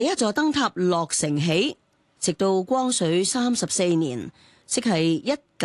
一座燈塔落成起，直到光緒34年，即係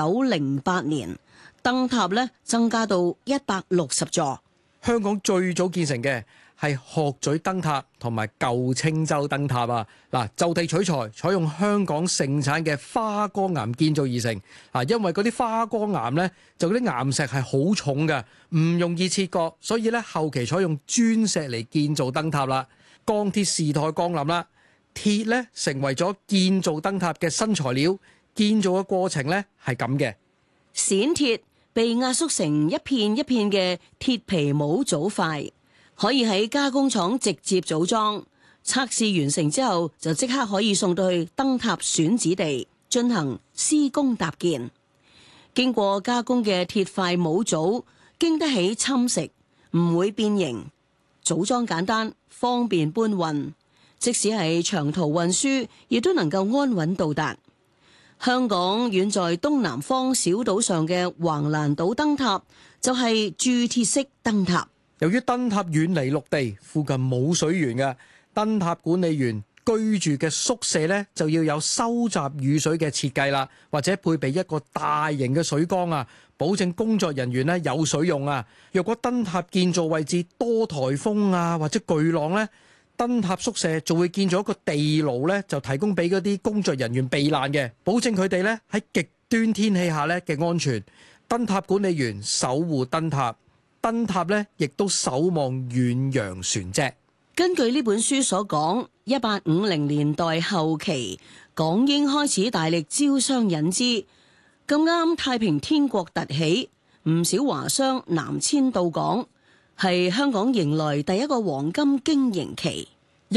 1908年，燈塔咧增加到160座。 香港最早建成嘅係鶴咀燈塔同埋舊青洲燈塔啊！嗱，就地取材，採用香港盛產嘅花崗岩建造而成。因為嗰啲花崗岩呢，就嗰啲岩石係好重嘅，唔容易切割，所以咧後期採用磚石嚟建造燈塔啦。鋼鐵時代降臨啦，鐵咧成為咗建造燈塔嘅新材料。建造嘅過程咧係咁嘅， 閃鐵被壓縮成一片一片嘅鐵皮模組塊，可以喺加工廠直接組裝。測試完成之後，就即刻可以送到去燈塔選址地進行施工搭建。經過加工嘅鐵塊模組經得起侵蝕，唔會變形，組裝簡單，方便搬運。即使係長途運輸，亦都能夠安穩到達。香港遠在東南方小島上嘅橫瀾島燈塔就係鑄鐵式燈塔。 由於燈塔遠離陸地，附近冇水源嘅，燈塔管理員居住嘅宿舍呢，就要有收集雨水嘅設計啦，或者配備一個大型嘅水缸啊，保證工作人員呢有水用啊。若果燈塔建造位置多颱風啊或者巨浪呢，燈塔宿舍就會建造一個地牢咧，就提供俾嗰啲工作人員避難嘅，保證佢哋咧喺極端天氣下咧嘅安全。燈塔管理員守護燈塔，燈塔咧亦都守望遠洋船隻。 根據呢本書所講，1850年代後期，港英開始大力招商引資，咁啱太平天國突起，唔少華商南遷到港。係香港迎來第一個黃金經營期。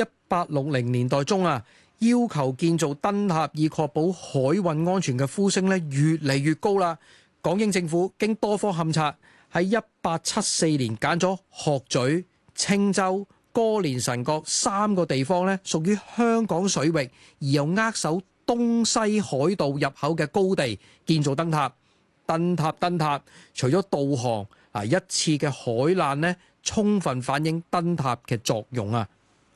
1860年代中啊，要求建造燈塔以確保海運安全嘅呼聲咧越嚟越高啦。港英政府經多方勘察，喺1874年揀咗鶴咀、青洲、哥連臣角3個地方咧，屬於香港水域而又扼守東西海道入口嘅高地建造燈塔。燈塔除咗導航，一次嘅海難呢，充分反映燈塔嘅作用啊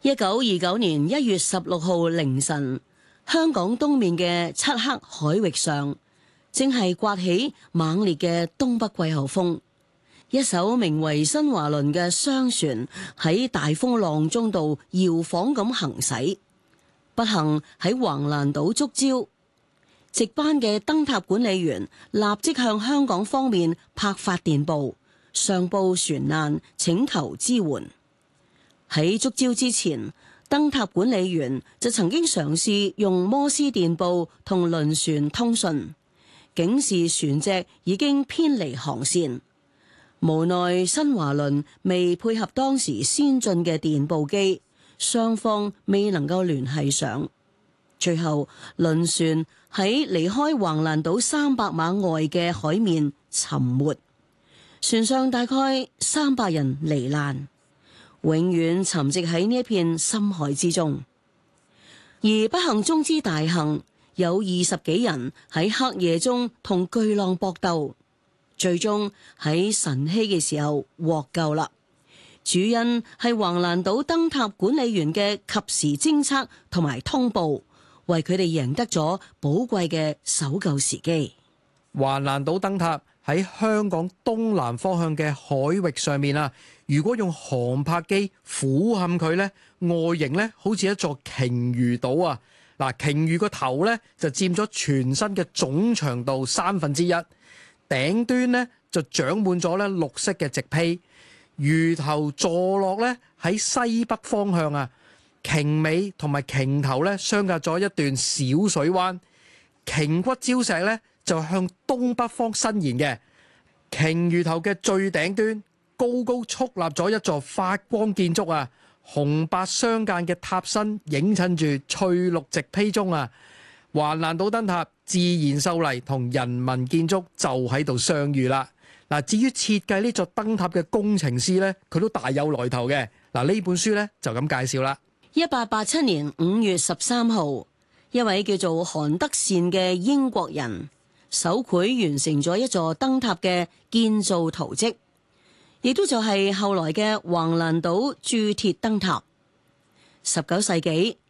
！1929年 1月16號凌晨，香港東面嘅漆黑海域上，正係颳起猛烈嘅東北季候風。一艘名為新華輪嘅商船喺大風浪中度搖晃咁行駛，不幸喺橫瀾島觸礁。值班嘅燈塔管理員立即向香港方面拍發電報，上報船難，請求支援。喺觸礁之前，燈塔管理員就曾經嘗試用摩斯電報同輪船通訊，警示船隻已經偏離航線。無奈新華輪未配合當時先進嘅電報機，雙方未能夠聯繫上。最後輪船喺離開橫瀾島300碼外嘅海面沉沒，船上大概300人罹難，永遠沉寂喺呢一片深海之中。而不幸中之大幸，有20幾人喺黑夜中同巨浪搏鬥，最終喺晨曦嘅時候獲救啦。主因係橫瀾島燈塔管理員嘅及時偵測同埋通報，為佢哋贏得咗寶貴嘅搜救時機。 橫瀾島燈塔喺香港東南方向嘅海域上面啊，如果用航拍機俯瞰佢呢，外形呢好似一座鯨魚島啊！嗱，鯨魚個頭呢就佔咗全身嘅總長度1/3，頂端呢就長滿咗咧綠色嘅直披，魚頭坐落咧喺西北方向啊。鯨尾同埋鯨頭咧相隔咗一段小水灣，鯨骨礁石咧就向東北方伸延嘅。鯨魚頭嘅最頂端高高矗立咗一座發光建築啊，紅白相間嘅塔身映襯住翠綠直披中啊。橫瀾島燈塔自然秀麗同人文建築就喺度相遇啦。嗱，至於設計呢座燈塔嘅工程師咧，佢都大有來頭嘅。嗱，呢本書咧就咁介紹啦。 1887年5月13號，一位叫做韓德善嘅英國人手繪完成咗一座燈塔嘅建造圖蹟，亦都就係後來嘅橫瀾島鑄鐵燈塔。19世紀